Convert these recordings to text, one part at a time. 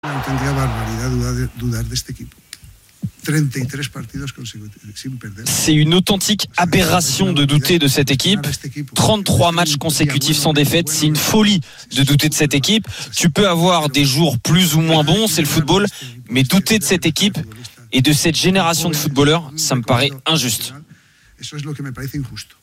Una auténtica barbaridad dudar de este equipo. 33 partidos consecutivos sin perder. C'est une authentique aberration de douter de cette équipe. 33 matchs consécutifs sans défaite, c'est une folie de douter de cette équipe. Tu peux avoir des jours plus ou moins bons, c'est le football, mais douter de cette équipe et de cette génération de footballeurs, ça me paraît injuste. Eso es lo que me parece injusto.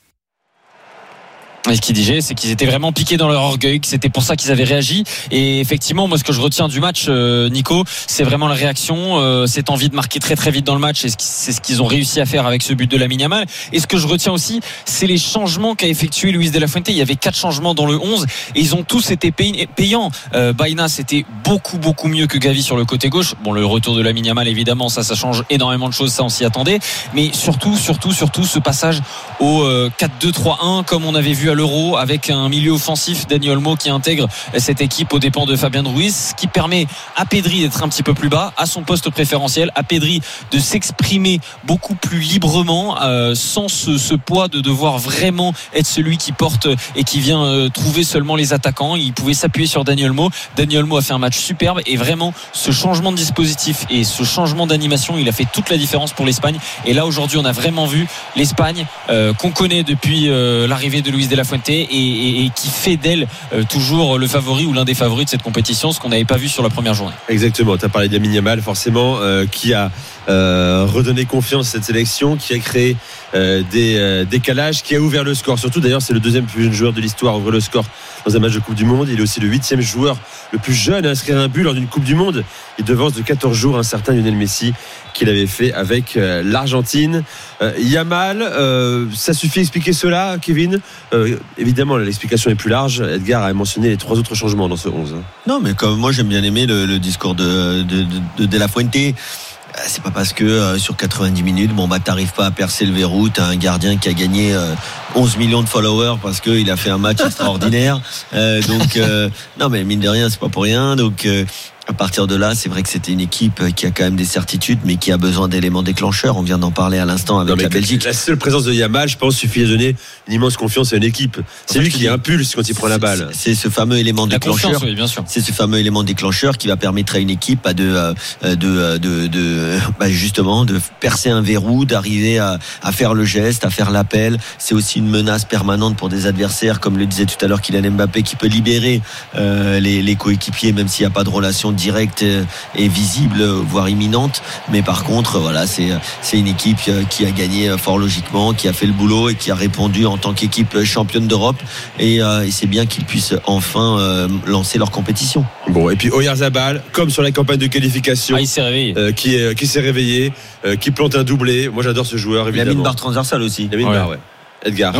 Et ce qu'ils disaient, c'est qu'ils étaient vraiment piqués dans leur orgueil, que c'était pour ça qu'ils avaient réagi. Et effectivement, moi, ce que je retiens du match, Nico, c'est vraiment la réaction, cette envie de marquer très très vite dans le match. Et c'est ce qu'ils ont réussi à faire avec ce but de Lamine Yamal. Et ce que je retiens aussi, c'est les changements qu'a effectué Luis de la Fuente. Il y avait 4 changements dans le 11 et ils ont tous été payants. Baïna, c'était beaucoup mieux que Gavi sur le côté gauche. Bon, le retour de Lamine Yamal, évidemment, ça change énormément de choses. Ça, on s'y attendait. Mais surtout, ce passage au 4-2-3-1, comme on avait vu à l'Euro, avec un milieu offensif, Dani Olmo, qui intègre cette équipe aux dépens de Fabien Ruiz, ce qui permet à Pedri d'être un petit peu plus bas, à son poste préférentiel, à Pedri de s'exprimer beaucoup plus librement, sans ce poids de devoir vraiment être celui qui porte et qui vient trouver seulement les attaquants. Il pouvait s'appuyer sur Dani Olmo. Dani Olmo a fait un match superbe et vraiment ce changement de dispositif et ce changement d'animation, il a fait toute la différence pour l'Espagne. Et là aujourd'hui, on a vraiment vu l'Espagne qu'on connaît depuis l'arrivée de Luis de la Fuente et qui fait d'elle toujours le favori ou l'un des favoris de cette compétition, ce qu'on n'avait pas vu sur la première journée. Exactement, tu as parlé d'Lamine Yamal forcément, qui a redonné confiance à cette sélection, qui a créé des décalages, qui a ouvert le score. Surtout d'ailleurs, c'est le deuxième plus jeune joueur de l'histoire à ouvrir le score dans un match de Coupe du Monde. Il est aussi le 8e joueur le plus jeune à inscrire un but lors d'une Coupe du Monde. Il devance de 14 jours un certain Lionel Messi qu'il avait fait avec l'Argentine. Yamal, ça suffit à expliquer cela, Kevin? Évidemment, l'explication est plus large. Edgar a mentionné les 3 autres changements dans ce 11. Non, mais comme moi, j'aime bien aimer le discours de la Fuente. C'est pas parce que sur 90 minutes, t'arrives pas à percer le verrou, t'as un gardien qui a gagné 11 millions de followers parce qu'il a fait un match extraordinaire. Non, mais mine de rien, c'est pas pour rien. Donc à partir de là, c'est vrai que c'était une équipe qui a quand même des certitudes, mais qui a besoin d'éléments déclencheurs. On vient d'en parler à l'instant avec la Belgique. La seule présence de Yamal, je pense, suffit à donner une immense confiance à une équipe. C'est lui qui impulse quand il prend la balle. C'est ce fameux élément déclencheur. Oui, bien sûr. C'est ce fameux élément déclencheur qui va permettre à une équipe justement de percer un verrou, d'arriver à faire le geste, à faire l'appel. C'est aussi une menace permanente pour des adversaires, comme le disait tout à l'heure Kylian Mbappé, qui peut libérer les coéquipiers, même s'il n'y a pas de relation directe et visible, voire imminente. Mais par contre, voilà, c'est une équipe qui a gagné fort logiquement, qui a fait le boulot et qui a répondu en tant qu'équipe championne d'Europe. Et c'est bien qu'ils puissent enfin lancer leur compétition. Bon, et puis Oyarzabal, comme sur la campagne de qualification, il s'est réveillé. Qui s'est réveillé, qui plante un doublé. Moi, j'adore ce joueur, évidemment. Il a mis une barre transversale aussi. Il a mis une barre, ouais. Edgar.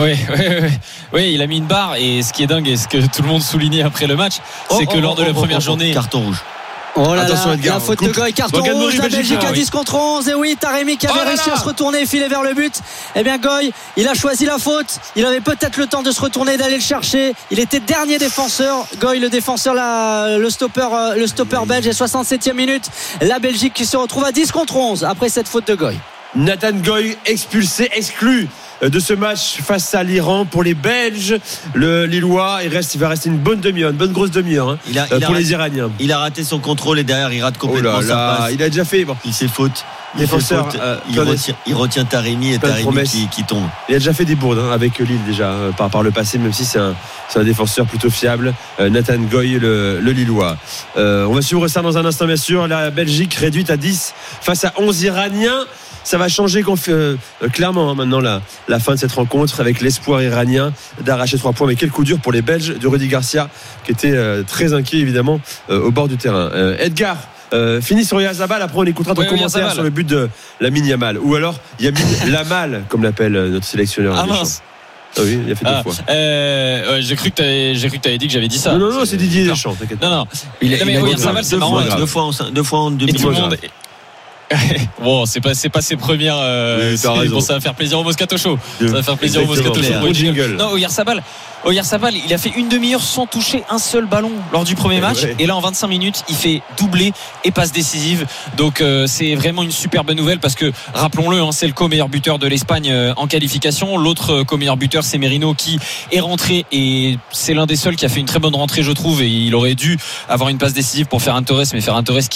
Oui, il a mis une barre, et ce qui est dingue et ce que tout le monde soulignait après le match, c'est que lors de la première journée, carton rouge. Oh là attention, là, Edgar, la faute de Goy, carton rouge, la Belgique à 10 contre 11. Et oui, Taremi qui avait réussi à se retourner et filer vers le but. Eh bien, Goy, il a choisi la faute. Il avait peut-être le temps de se retourner, d'aller le chercher. Il était dernier défenseur. Goy, le défenseur, le stopper belge. Et 67e minute, la Belgique qui se retrouve à 10 contre 11 après cette faute de Goy. Nathan Goy expulsé, exclu de ce match face à l'Iran pour les Belges. Le Lillois, il va rester une bonne demi-heure, une bonne grosse demi-heure pour les Iraniens. Il a raté son contrôle et derrière il rate complètement sa passe. Il a déjà fait. Il s'est faute. Défenseur, il retient Taremi et Taremi qui tombe. Il a déjà fait des bourdes avec Lille déjà par le passé, même si c'est un défenseur plutôt fiable. Nathan Goy, le Lillois. On va suivre ça dans un instant, bien sûr. La Belgique réduite à 10 face à 11 Iraniens. Ça va changer clairement maintenant la fin de cette rencontre, avec l'espoir iranien d'arracher 3 points. Mais quel coup dur pour les Belges de Rudy Garcia, qui était très inquiet évidemment au bord du terrain. Edgar, fini sur Oyarzabal, après on écoutera ton commentaire sur le but de Lamine Yamal, ou alors Yamin Lamal, comme l'appelle notre sélectionneur. Ah mince. Ah oui, il a fait 2 fois. J'ai cru que t'avais dit que j'avais dit ça. Non, c'est Didier Deschamps, t'inquiète. Non. Mais Oyarzabal, c'est marrant. Deux fois en 2 minutes. Bon, c'est pas ses premières. Bon, ça va faire plaisir au Moscato Show. Ça va faire plaisir au Moscato Show. Au jingle. Non, Oyarzabal, il a fait une demi-heure sans toucher un seul ballon lors du premier match. Ouais. Et là, en 25 minutes, il fait doublé et passe décisive. Donc, c'est vraiment une super bonne nouvelle parce que, rappelons-le, c'est le co-meilleur buteur de l'Espagne en qualification. L'autre co-meilleur buteur, c'est Merino qui est rentré et c'est l'un des seuls qui a fait une très bonne rentrée, je trouve. Et il aurait dû avoir une passe décisive pour Ferran Torres, mais Ferran Torres